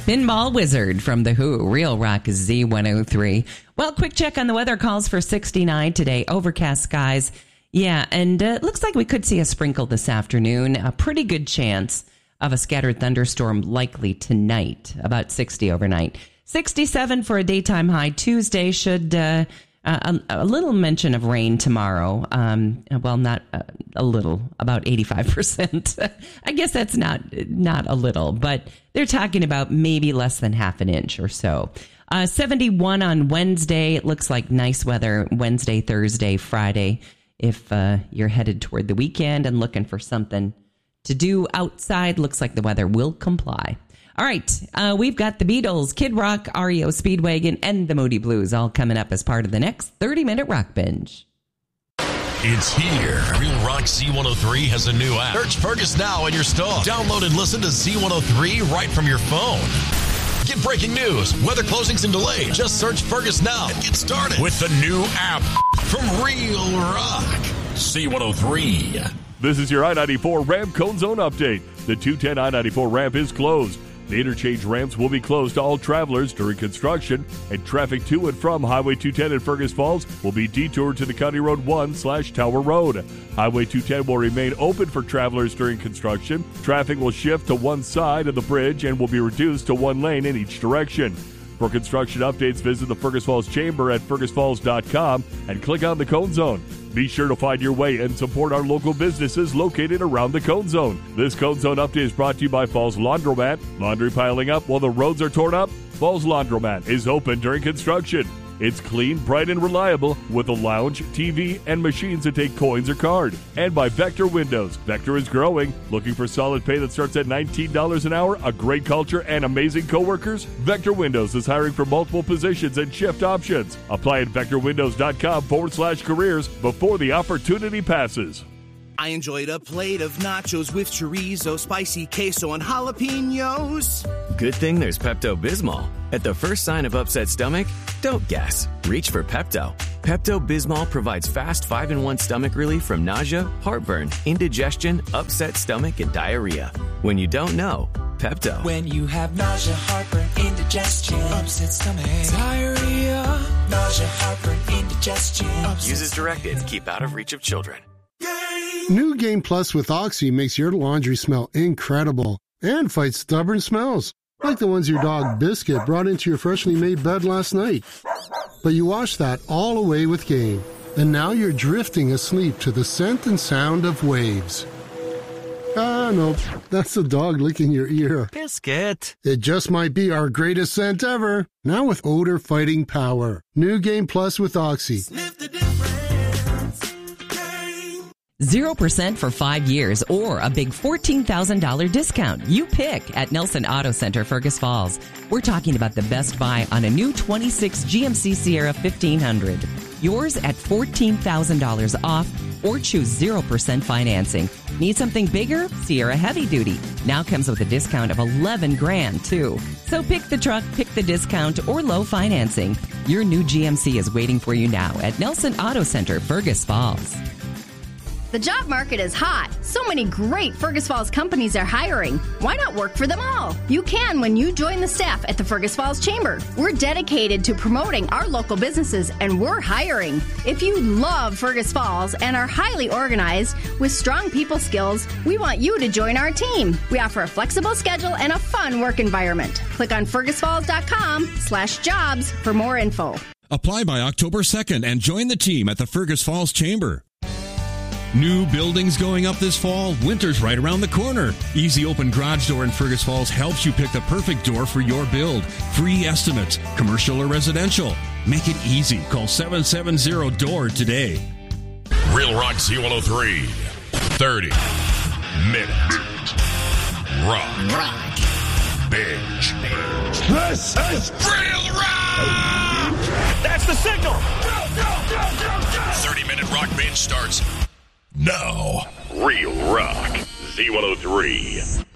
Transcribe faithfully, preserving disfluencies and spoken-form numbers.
Pinball Wizard from The Who, Real Rock Z one oh three. Well, quick check on the weather. Calls for sixty-nine today. Overcast skies. Yeah, and uh, it looks like we could see a sprinkle this afternoon. A pretty good chance of a scattered thunderstorm likely tonight. About sixty overnight. sixty-seven for a daytime high. Tuesday should... Uh, Uh, a, a little mention of rain tomorrow. Um, well, not uh, a little, about eighty-five percent. I guess that's not not a little, but they're talking about maybe less than half an inch or so. Uh, seventy-one on Wednesday. It looks like nice weather Wednesday, Thursday, Friday. If uh, you're headed toward the weekend and looking for something to do outside, looks like the weather will comply. All right, uh, we've got the Beatles, Kid Rock, R E O Speedwagon, and the Moody Blues all coming up as part of the next thirty-minute Rock Binge. It's here. Real Rock Z one oh three has a new app. Search Fergus now in your store. Download and listen to Z one oh three right from your phone. Get breaking news, weather closings, and delays. Just search Fergus now and get started with the new app from Real Rock Z one oh three. This is your I ninety-four ramp cone zone update. The two ten I ninety-four ramp is closed. The interchange ramps will be closed to all travelers during construction, and traffic to and from Highway two ten in Fergus Falls will be detoured to the County Road one slash Tower Road. Highway two ten will remain open for travelers during construction. Traffic will shift to one side of the bridge and will be reduced to one lane in each direction. For construction updates, visit the Fergus Falls Chamber at fergus falls dot com and click on the Cone Zone. Be sure to find your way and support our local businesses located around the Cone Zone. This Cone Zone update is brought to you by Falls Laundromat. Laundry piling up while the roads are torn up? Falls Laundromat is open during construction. It's clean, bright, and reliable with a lounge, T V, and machines that take coins or card. And by Vector Windows. Vector is growing. Looking for solid pay that starts at nineteen dollars an hour, a great culture, and amazing coworkers? Vector Windows is hiring for multiple positions and shift options. Apply at vector windows dot com forward slash careers before the opportunity passes. I enjoyed a plate of nachos with chorizo, spicy queso, and jalapenos. Good thing there's Pepto-Bismol. At the first sign of upset stomach, don't guess. Reach for Pepto. Pepto-Bismol provides fast five in one stomach relief from nausea, heartburn, indigestion, upset stomach, and diarrhea. When you don't know, Pepto. When you have nausea, heartburn, indigestion, upset stomach, diarrhea, nausea, heartburn, indigestion. Use as directed. Keep out of reach of children. New Game Plus with Oxy makes your laundry smell incredible and fights stubborn smells, like the ones your dog Biscuit brought into your freshly made bed last night. But you washed that all away with Game, and now you're drifting asleep to the scent and sound of waves. Ah, no, that's the dog licking your ear. Biscuit. It just might be our greatest scent ever, now with odor-fighting power. New Game Plus with Oxy. Sniff the difference. zero percent for five years or a big fourteen thousand dollars discount. You pick at Nelson Auto Center, Fergus Falls. We're talking about the best buy on a new twenty-six G M C Sierra fifteen hundred. Yours at fourteen thousand dollars off or choose zero percent financing. Need something bigger? Sierra Heavy Duty now comes with a discount of eleven grand too. So pick the truck, pick the discount, or low financing. Your new G M C is waiting for you now at Nelson Auto Center, Fergus Falls. The job market is hot. So many great Fergus Falls companies are hiring. Why not work for them all? You can when you join the staff at the Fergus Falls Chamber. We're dedicated to promoting our local businesses, and we're hiring. If you love Fergus Falls and are highly organized with strong people skills, we want you to join our team. We offer a flexible schedule and a fun work environment. Click on fergus falls dot com slash jobs for more info. Apply by October second and join the team at the Fergus Falls Chamber. New buildings going up this fall? Winter's right around the corner. Easy Open Garage Door in Fergus Falls helps you pick the perfect door for your build. Free estimates, commercial or residential. Make it easy. Call seven seven zero D O O R today. Real Rock Z one oh three. thirty minute Rock. Rock. Binge. This is Real Rock! That's the signal! thirty minute Rock Binge starts now. Real Rock Z one oh three.